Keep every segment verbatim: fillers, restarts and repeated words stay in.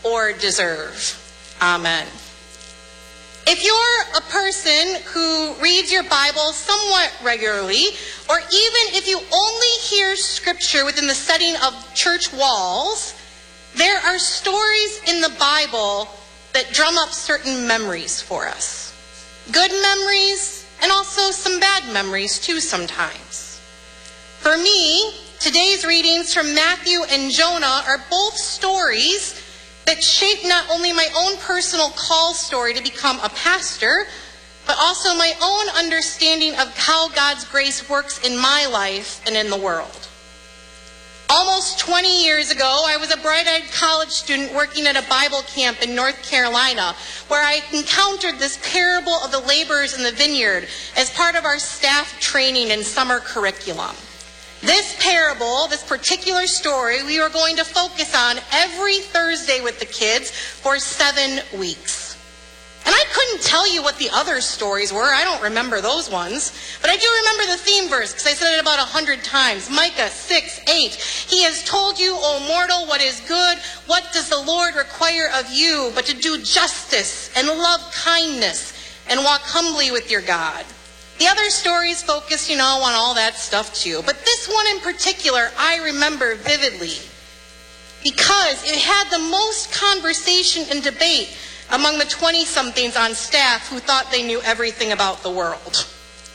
or deserve. Amen. If you're a person who reads your Bible somewhat regularly, or even if you only hear scripture within the setting of church walls, there are stories in the Bible that drum up certain memories for us. Good memories, and also some bad memories too sometimes. For me, today's readings from Matthew and Jonah are both stories that shape not only my own personal call story to become a pastor, but also my own understanding of how God's grace works in my life and in the world. Almost twenty years ago, I was a bright-eyed college student working at a Bible camp in North Carolina, where I encountered this parable of the laborers in the vineyard as part of our staff training and summer curriculum. This parable, this particular story, we were going to focus on every Thursday with the kids for seven weeks. And I couldn't tell you what the other stories were. I don't remember those ones. But I do remember the theme verse, because I said it about a hundred times. Micah six eight. He has told you, O mortal, what is good. What does the Lord require of you but to do justice and love kindness and walk humbly with your God? The other stories focus, you know, on all that stuff too. But this one in particular, I remember vividly because it had the most conversation and debate among the twenty-somethings on staff who thought they knew everything about the world.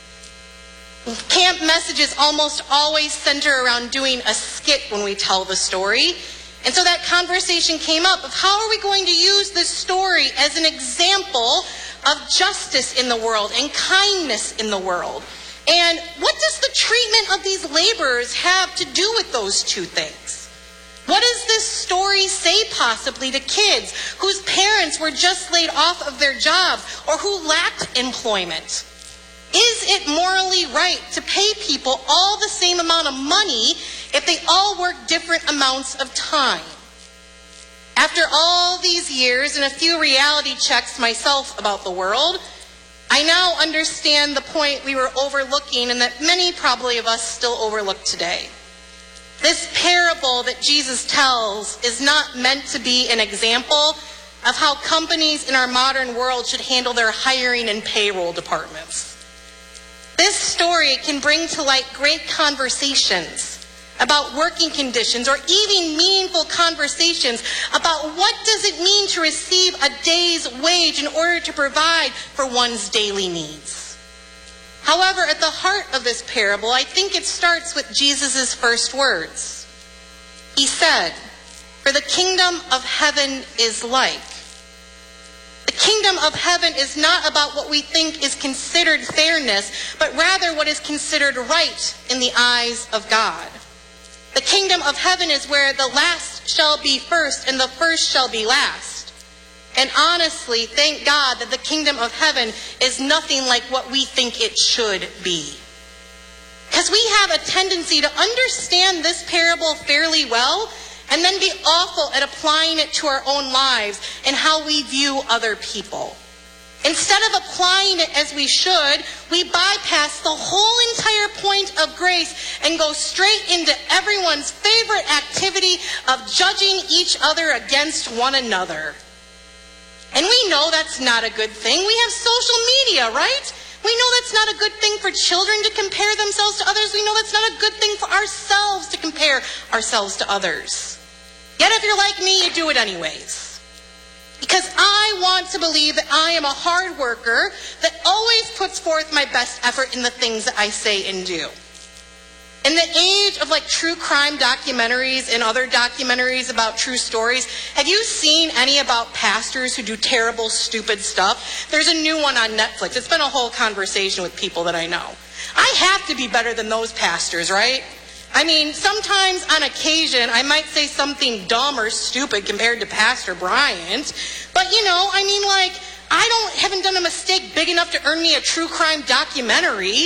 Camp messages almost always center around doing a skit when we tell the story. And so that conversation came up of how are we going to use this story as an example of justice in the world and kindness in the world. And what does the treatment of these laborers have to do with those two things? What does this story say possibly to kids whose parents were just laid off of their jobs or who lacked employment? Is it morally right to pay people all the same amount of money if they all work different amounts of time? After all these years and a few reality checks myself about the world, I now understand the point we were overlooking and that many probably of us still overlook today. This parable that Jesus tells is not meant to be an example of how companies in our modern world should handle their hiring and payroll departments. This story can bring to light great conversations about working conditions or even meaningful conversations about what does it mean to receive a day's wage in order to provide for one's daily needs. However, at the heart of this parable, I think it starts with Jesus' first words. He said, "For the kingdom of heaven is like." The kingdom of heaven is not about what we think is considered fairness, but rather what is considered right in the eyes of God. The kingdom of heaven is where the last shall be first and the first shall be last. And honestly, thank God that the kingdom of heaven is nothing like what we think it should be. Because we have a tendency to understand this parable fairly well and then be awful at applying it to our own lives and how we view other people. Instead of applying it as we should, we bypass the whole entire point of grace and go straight into everyone's favorite activity of judging each other against one another. And we know that's not a good thing. We have social media, right? We know that's not a good thing for children to compare themselves to others. We know that's not a good thing for ourselves to compare ourselves to others. Yet if you're like me, you do it anyways. Because I want to believe that I am a hard worker that always puts forth my best effort in the things that I say and do. In the age of like true crime documentaries and other documentaries about true stories, have you seen any about pastors who do terrible, stupid stuff? There's a new one on Netflix. It's been a whole conversation with people that I know. I have to be better than those pastors, right? I mean, sometimes on occasion, I might say something dumb or stupid compared to Pastor Bryant. But, you know, I mean, like, I don't haven't done a mistake big enough to earn me a true crime documentary.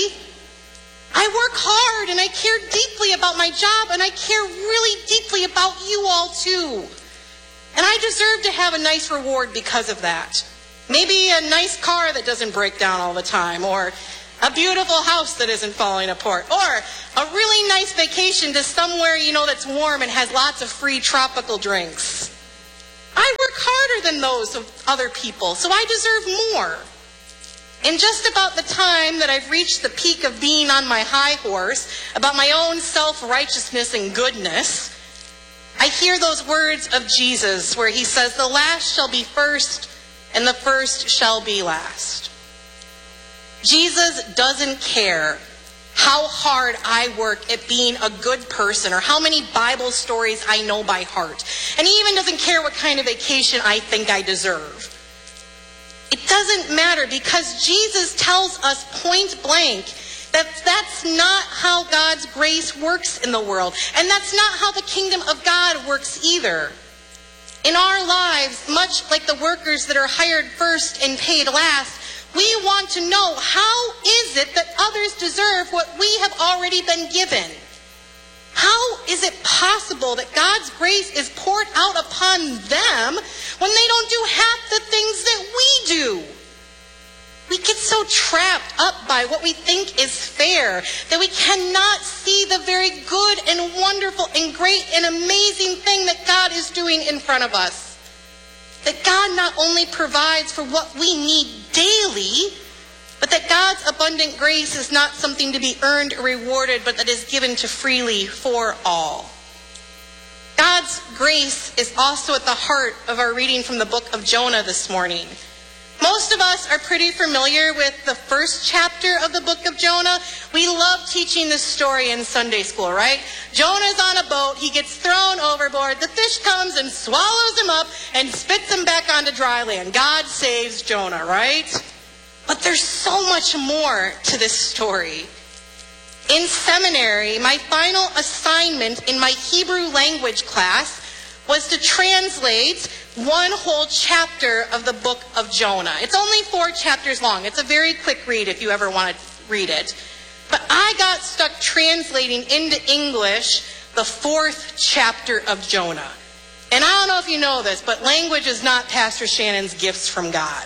I work hard and I care deeply about my job and I care really deeply about you all too. And I deserve to have a nice reward because of that. Maybe a nice car that doesn't break down all the time, or a beautiful house that isn't falling apart, or a really nice vacation to somewhere, you know, that's warm and has lots of free tropical drinks. I work better than those of other people, so I deserve more. In just about the time that I've reached the peak of being on my high horse about my own self-righteousness and goodness, I hear those words of Jesus where he says, the last shall be first and the first shall be last. Jesus doesn't care how hard I work at being a good person or how many Bible stories I know by heart. And he even doesn't care what kind of vacation I think I deserve. It doesn't matter because Jesus tells us point blank that that's not how God's grace works in the world. And that's not how the kingdom of God works either. In our lives, much like the workers that are hired first and paid last, we want to know, how is it that others deserve what we have already been given? How is it possible that God's grace is poured out upon them when they don't do half the things that we do? We get so trapped up by what we think is fair that we cannot see the very good and wonderful and great and amazing thing that God is doing in front of us. That God not only provides for what we need daily, but that God's abundant grace is not something to be earned or rewarded, but that is given to freely for all. God's grace is also at the heart of our reading from the book of Jonah this morning. Most of us are pretty familiar with the first chapter of the book of Jonah. We love teaching this story in Sunday school, right? Jonah's on a boat. He gets thrown overboard. The fish comes and swallows him up and spits him back onto dry land. God saves Jonah, right? But there's so much more to this story. In seminary, my final assignment in my Hebrew language class was to translate one whole chapter of the book of Jonah. It's only four chapters long. It's a very quick read if you ever want to read it. But I got stuck translating into English the fourth chapter of Jonah. And I don't know if you know this, but language is not Pastor Shannon's gifts from God.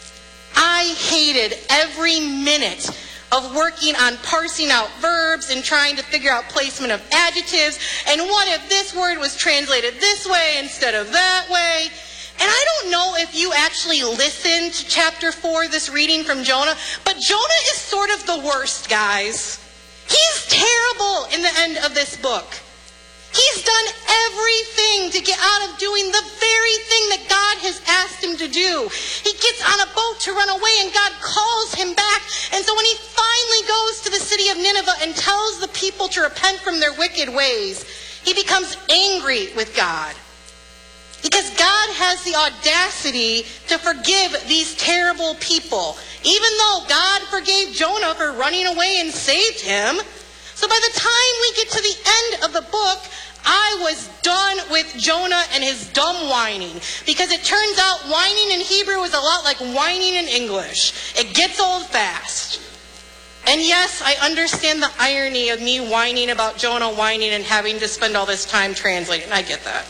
I hated every minute of working on parsing out verbs and trying to figure out placement of adjectives. And what if this word was translated this way instead of that way? And I don't know if you actually listened to chapter four, this reading from Jonah, but Jonah is sort of the worst, guys. He's terrible in the end of this book. He's done everything to get out of doing the very thing that God has asked him to do. He gets on a boat to run away and God calls him back. And so when he finally goes to the city of Nineveh and tells the people to repent from their wicked ways, he becomes angry with God. Because God has the audacity to forgive these terrible people, even though God forgave Jonah for running away and saved him. So by the time we get to the end of the book, I was done with Jonah and his dumb whining. Because it turns out whining in Hebrew is a lot like whining in English. It gets old fast. And yes, I understand the irony of me whining about Jonah whining and having to spend all this time translating. I get that.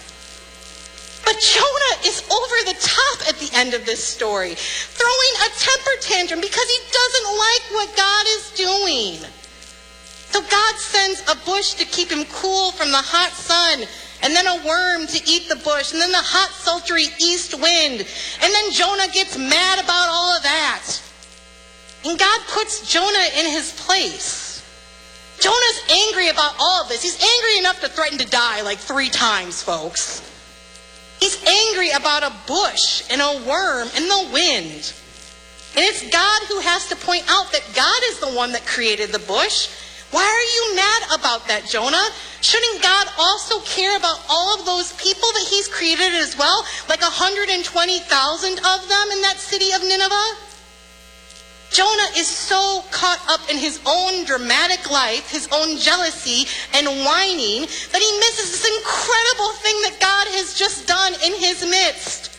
But Jonah is over the top at the end of this story, throwing a temper tantrum because he doesn't like what God is doing. So God sends a bush to keep him cool from the hot sun, and then a worm to eat the bush, and then the hot, sultry east wind. And then Jonah gets mad about all of that. And God puts Jonah in his place. Jonah's angry about all of this. He's angry enough to threaten to die like three times, folks. He's angry about a bush and a worm and the wind. And it's God who has to point out that God is the one that created the bush. Why are you mad about that, Jonah? Shouldn't God also care about all of those people that he's created as well? Like one hundred twenty thousand of them in that city of Nineveh? Jonah is so caught up in his own dramatic life, his own jealousy and whining, that he misses this incredible thing that God has just done in his midst.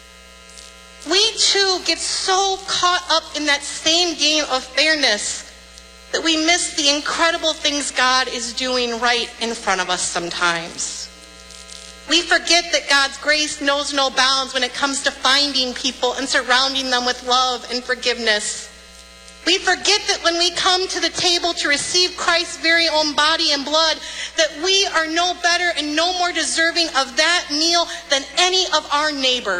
We too get so caught up in that same game of fairness that we miss the incredible things God is doing right in front of us sometimes. We forget that God's grace knows no bounds when it comes to finding people and surrounding them with love and forgiveness. We forget that when we come to the table to receive Christ's very own body and blood, that we are no better and no more deserving of that meal than any of our neighbors.